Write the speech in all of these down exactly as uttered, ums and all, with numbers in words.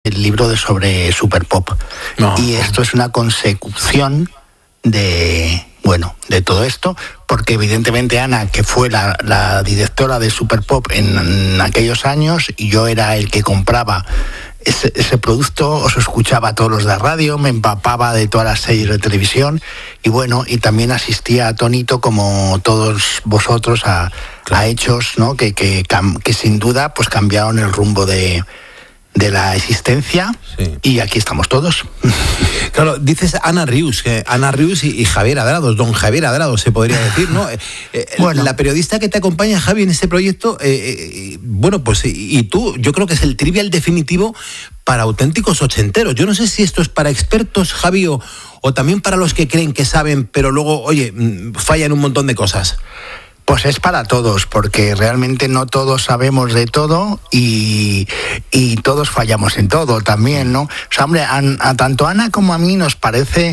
el libro de sobre Super Pop. No. Y esto es una consecución de, bueno, de todo esto, porque evidentemente Ana, que fue la, la directora de Super Pop en, en aquellos años, y yo era el que compraba ese, ese producto, os escuchaba a todos los de radio, me empapaba de todas las series de televisión, y bueno, y también asistía atónito, como todos vosotros, a, claro. a hechos, ¿no? que, que, que sin duda pues cambiaron el rumbo de... de la existencia, sí. Y aquí estamos todos. Claro, dices Ana Rius, que Ana Rius y, y Javier Adrados, don Javier Adrados se podría decir, ¿no? Eh, bueno. La periodista que te acompaña, Javi, en este proyecto, eh, eh, bueno, pues y, y tú, yo creo que es el trivial definitivo para auténticos ochenteros. Yo no sé si esto es para expertos, Javi, o, o también para los que creen que saben, pero luego, oye, fallan un montón de cosas. Pues es para todos, porque realmente no todos sabemos de todo y, y todos fallamos en todo también, ¿no? O sea, hombre, a, a tanto Ana como a mí nos parece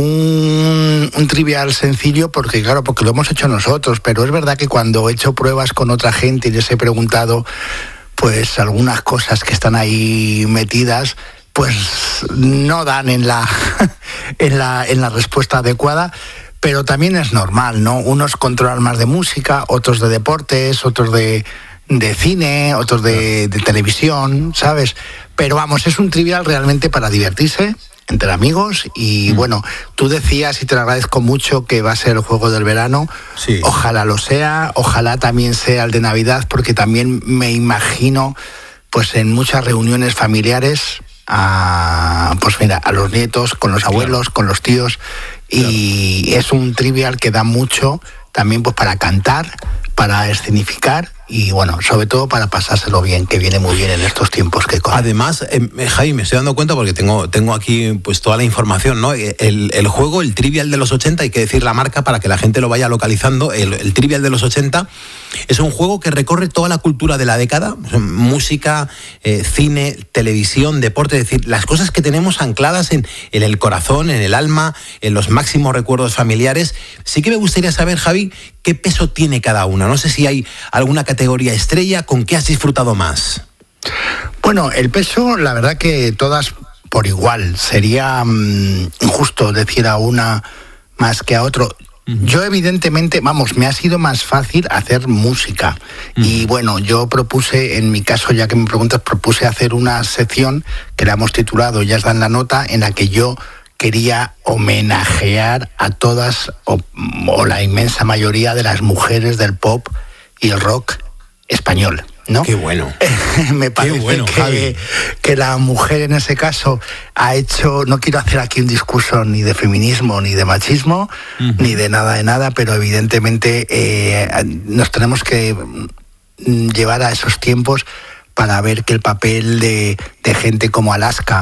un, un trivial sencillo, porque claro, porque lo hemos hecho nosotros, pero es verdad que cuando he hecho pruebas con otra gente y les he preguntado, pues algunas cosas que están ahí metidas, pues no dan en la, en la, en la respuesta adecuada. Pero también es normal, ¿no? Unos controlan más de música, otros de deportes, otros de, de cine, otros de, de televisión, ¿sabes? Pero vamos, es un trivial realmente para divertirse entre amigos y mm. bueno, tú decías, y te lo agradezco mucho, que va a ser el juego del verano. Sí. Ojalá lo sea, ojalá también sea el de Navidad, porque también me imagino, pues en muchas reuniones familiares, a, pues mira, a los nietos, con los abuelos, claro. con los tíos. Y claro. es un trivial que da mucho también pues para cantar, para escenificar y bueno, sobre todo para pasárselo bien, que viene muy bien en estos tiempos que corren. Además, eh, Javi, me estoy dando cuenta porque tengo, tengo aquí pues toda la información, ¿no? El, el juego, el trivial de los ochenta, hay que decir la marca para que la gente lo vaya localizando. El, el trivial de los ochenta es un juego que recorre toda la cultura de la década, música, eh, cine, televisión, deporte, es decir, las cosas que tenemos ancladas en, en el corazón, en el alma, en los máximos recuerdos familiares. Sí que me gustaría saber, Javi, qué peso tiene cada una. No sé si hay alguna categoría estrella, ¿con qué has disfrutado más? Bueno, el peso, la verdad que todas por igual. Sería um, injusto decir a una más que a otro. Uh-huh. Yo evidentemente, vamos, me ha sido más fácil hacer música. Uh-huh. Y bueno, yo propuse, en mi caso, ya que me preguntas, propuse hacer una sección que la hemos titulado Ya está en la nota, en la que yo quería homenajear a todas o, o la inmensa mayoría de las mujeres del pop y el rock español, ¿no? Qué bueno. Me parece Qué bueno, que, que la mujer en ese caso ha hecho, no quiero hacer aquí un discurso ni de feminismo, ni de machismo, uh-huh. ni de nada de nada, pero evidentemente eh, nos tenemos que llevar a esos tiempos para ver que el papel de, de gente como Alaska,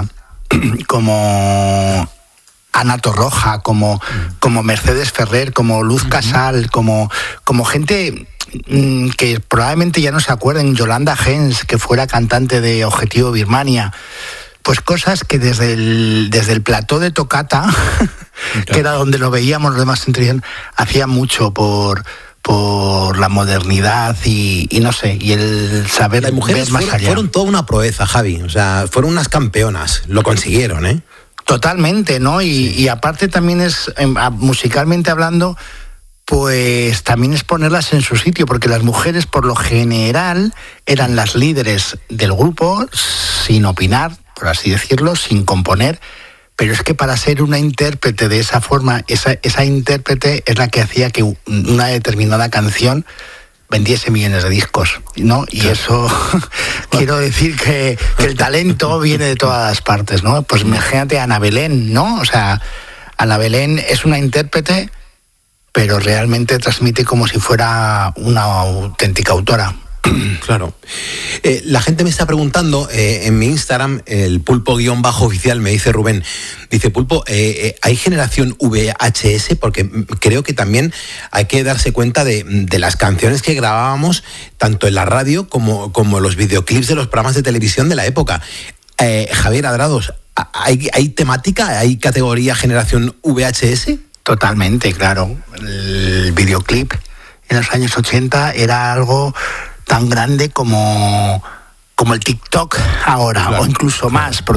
como Ana Torroja, como, como Mercedes Ferrer, como Luz uh-huh. Casal, como, como gente mmm, que probablemente ya no se acuerden, Yolanda Gens, que fuera cantante de Objetivo Birmania, pues cosas que desde el, desde el plató de Tocata, claro. que era donde lo veíamos los demás en televisión, hacía mucho por... por la modernidad y, y no sé, y el saber las mujeres más fueron, allá. Fueron toda una proeza, Javi, o sea, fueron unas campeonas, lo consiguieron, ¿eh? Totalmente, ¿no? Y, sí. y aparte también es, musicalmente hablando, pues también es ponerlas en su sitio, porque las mujeres por lo general eran las líderes del grupo, sin opinar, por así decirlo, sin componer. Pero es que para ser una intérprete de esa forma, esa, esa intérprete es la que hacía que una determinada canción vendiese millones de discos, ¿no? Y claro. eso, quiero decir que, que el talento viene de todas partes, ¿no? Pues imagínate a Ana Belén, ¿no? O sea, Ana Belén es una intérprete, pero realmente transmite como si fuera una auténtica autora. Claro. Eh, la gente me está preguntando eh, en mi Instagram, el pulpo-oficial, me dice Rubén, dice Pulpo, eh, eh, ¿hay generación V H S? Porque creo que también hay que darse cuenta de, de las canciones que grabábamos, tanto en la radio como, como los videoclips de los programas de televisión de la época. Eh, Javier Adrados, ¿hay, ¿hay temática, hay categoría generación V H S? Totalmente, claro. El videoclip en los años ochenta era algo tan grande como, como el TikTok ahora, claro, o incluso más.